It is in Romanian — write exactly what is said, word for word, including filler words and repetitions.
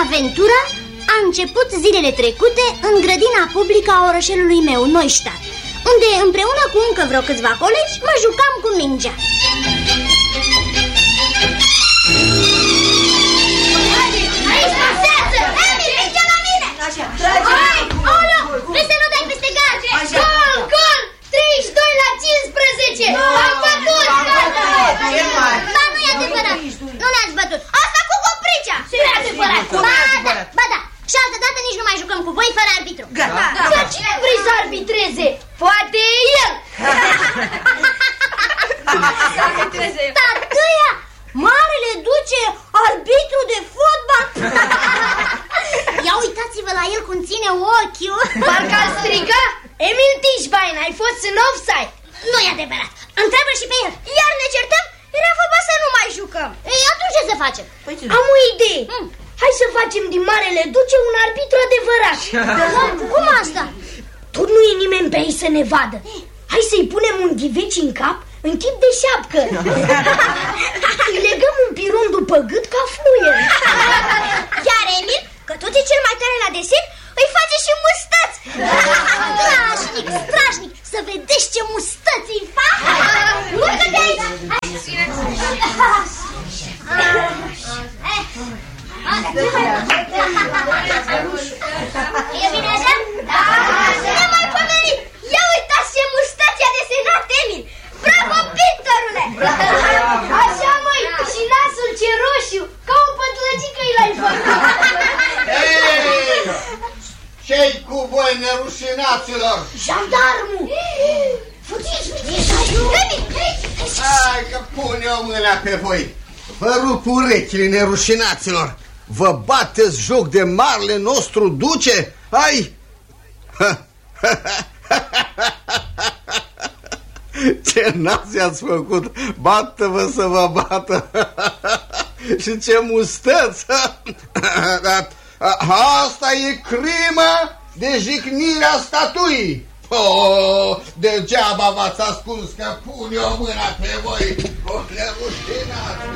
Aventura a început zilele trecute în grădina publică a orășelului meu, Neustadt, unde împreună cu încă vreo câțiva colegi mă jucam cu mingea. Aici pasează! Emi, mingea la mine! Hai! Olo! Vrei să nu dai peste gard? Gol! Gol! treizeci și doi la cincisprezece! Am bătut! Ba, nu e adevărat! Nu ne-ați bătut! Asta cu copricea! Nu e adevărat! Ba da! Ba da! Și altă dată nici nu mai jucăm cu voi fără arbitru. Dar cine vrei să arbitreze? Poate el! Tătăia! Marele duce arbitru de fotbal! Ia uitați-vă la el cum ține ochiul. Parcă ar striga: Emil Tișbain, ai fost în offside. Nu e adevărat. Întreabă și pe el. Iar ne certăm? Era vorba să nu mai jucăm. Ei, atunci ce să facem? Am o idee. hmm. Hai să facem din Marele Duce un arbitru adevărat. Cum? Cum asta? Tot nu e nimeni pe aici să ne vadă. Hai să-i punem un ghiveci în cap în chip de șapcă. Îi legăm un piron după gât ca fluier. Iar Emil, că tot e cel mai tare la desen, îi face și mustăți. Strașnic, strașnic. Să vedeți ce mustăți îi fac. Urcă de aici. E bine așa? Da! Nemaipomenit! Ia uitați ce mustăți a desenat Emil! Bravo, pictorule! Așa, măi, și nasul ce roșu, ca o pătlăcică i l-ai făcut. Ce-i cu voi, nerușinaților? Jandarmul! Fugiți, fugiți! Hai că pun eu mâna pe voi. Vă rup urechile, nerușinaților. Vă bateți joc de marele nostru duce? Hai! Ce nați ați făcut? Bată-vă să vă bată. Și ce mustăți. Asta e crimă de jignirea statuii. Oh, degeaba v-ați ascuns că pun eu mâna pe voi. O nerușinați.